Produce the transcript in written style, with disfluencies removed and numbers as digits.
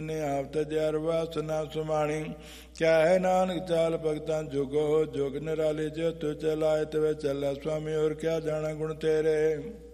ਆਪ ਤਜਿਆ ਰਵਾਸ ਨਾ ਸੁਮਾਣੀ। ਕਿਆ ਹੈ ਨਾਨਕ ਚਾਲ ਭਗਤਾਂ ਜੁਗੋ ਜੁਗ ਨਿਰਾਲੇ। ਜੋ ਤੂ ਚਲਾਏ ਤਿਵੇਂ ਚੱਲੈ ਸੁਆਮੀ। ਹੋਰ ਕਿਆ ਜਾਣਾ ਗੁਣ ਤੇਰੇ।